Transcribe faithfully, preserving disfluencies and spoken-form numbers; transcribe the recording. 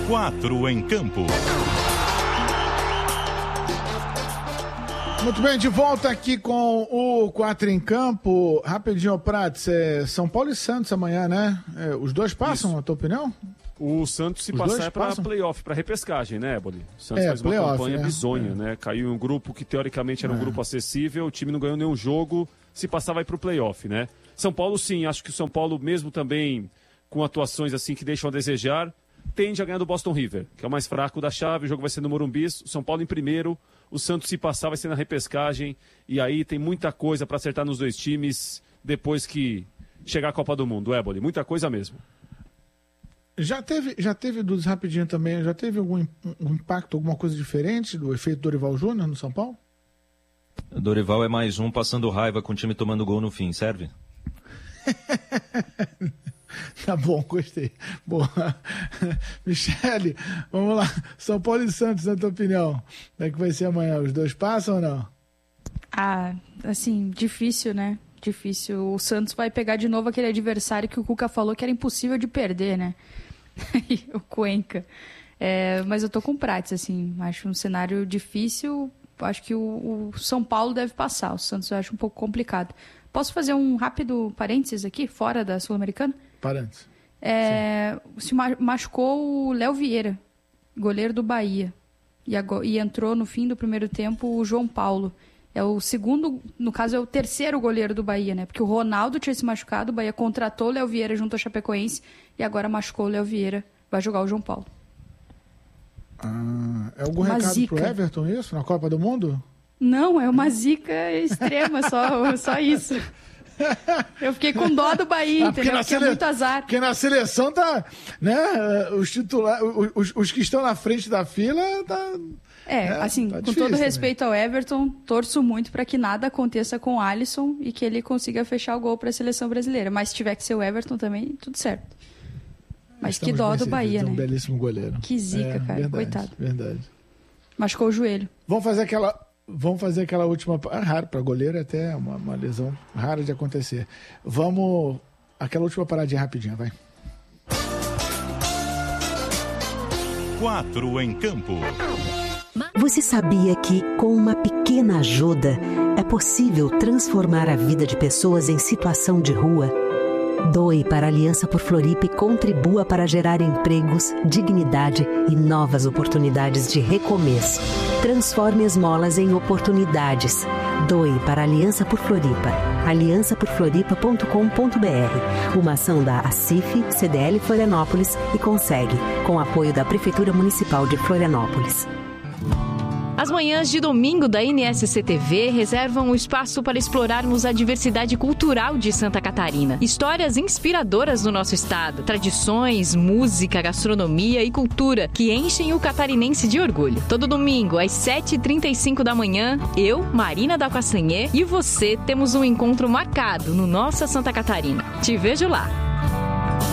Quatro em campo. Muito bem, de volta aqui com o Quatro em Campo. Rapidinho, Prates, é São Paulo e Santos amanhã, né? É, os dois passam, na tua opinião? O Santos, se Os passar, dois é para passam? playoff, para repescagem, né, Eboli? O Santos É, faz uma playoff, campanha é. bizonha, É. né? Caiu em um grupo que, teoricamente, era um É. grupo acessível, o time não ganhou nenhum jogo, se passar, vai para o playoff, né? São Paulo, sim, acho que o São Paulo, mesmo também com atuações assim que deixam a desejar, tende a ganhar do Boston River, que é o mais fraco da chave, o jogo vai ser no Morumbi, o São Paulo em primeiro, o Santos, se passar, vai ser na repescagem, e aí tem muita coisa para acertar nos dois times depois que chegar a Copa do Mundo, Eboli, muita coisa mesmo. Já teve, já teve, Dudes, rapidinho também, já teve algum um impacto, alguma coisa diferente do efeito Dorival Júnior no São Paulo? Dorival é mais um passando raiva com o time tomando gol no fim, serve? Tá bom, gostei. Boa. Michele, vamos lá. São Paulo e Santos, na tua opinião, como é que vai ser amanhã? Os dois passam ou não? Ah, assim, difícil, né? Difícil. O Santos vai pegar de novo aquele adversário que o Cuca falou que era impossível de perder, né? O Cuenca. É, mas eu tô com o Prates, assim. Acho um cenário difícil. Acho que o, o São Paulo deve passar. O Santos eu acho um pouco complicado. Posso fazer um rápido parênteses aqui, fora da Sul-Americana? Parênteses. É, se ma- machucou o Léo Vieira, goleiro do Bahia. E, agora, e entrou no fim do primeiro tempo o João Paulo. É o segundo, no caso é o terceiro goleiro do Bahia, né? Porque o Ronaldo tinha se machucado, o Bahia contratou o Léo Vieira junto ao Chapecoense e agora machucou o Léo Vieira. Vai jogar o João Paulo. Ah, é algum Uma recado zica. pro Everton isso, na Copa do Mundo? Não, é uma zica extrema, só, só isso. Eu fiquei com dó do Bahia, Ah, entendeu? na Porque é sele- muito azar. Porque na seleção tá, né, os titulares, os, os que estão na frente da fila, tá... É, É, assim, tá com difícil todo também. respeito ao Everton, torço muito para que nada aconteça com o Alisson e que ele consiga fechar o gol para a seleção brasileira. Mas se tiver que ser o Everton também, tudo certo. Mas que Estamos dó bem do Bahia, servidos, é né? um belíssimo goleiro. Que zica, É, cara, verdade, coitado. Verdade. Machucou o joelho. Vamos fazer aquela, vamos fazer aquela última... É raro, para goleiro é até uma, uma lesão rara de acontecer. Vamos... Aquela última paradinha rapidinha, vai. Quatro em campo. Você sabia que, com uma pequena ajuda, é possível transformar a vida de pessoas em situação de rua? Doe para a Aliança por Floripa e contribua para gerar empregos, dignidade e novas oportunidades de recomeço. Transforme esmolas em oportunidades. Doe para a Aliança por Floripa. aliança por floripa ponto com ponto b r. Uma ação da ACIF, C D L Florianópolis e Consegue, com apoio da Prefeitura Municipal de Florianópolis. As manhãs de domingo da N S C T V reservam um espaço para explorarmos a diversidade cultural de Santa Catarina. Histórias inspiradoras do nosso estado, tradições, música, gastronomia e cultura que enchem o catarinense de orgulho. Todo domingo, às sete e trinta e cinco da manhã, eu, Marina da Castanhê, e você temos um encontro marcado no Nossa Santa Catarina. Te vejo lá!